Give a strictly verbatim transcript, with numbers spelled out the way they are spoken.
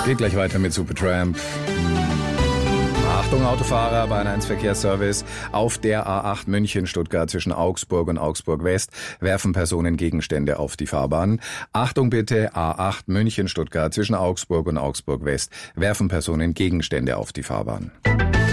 Geht gleich weiter mit Supertramp. Achtung Autofahrer, Bahn eins Verkehrsservice. Auf der A acht München-Stuttgart zwischen Augsburg und Augsburg-West werfen Personen Gegenstände auf die Fahrbahn. Achtung bitte, A acht München-Stuttgart zwischen Augsburg und Augsburg-West werfen Personen Gegenstände auf die Fahrbahn.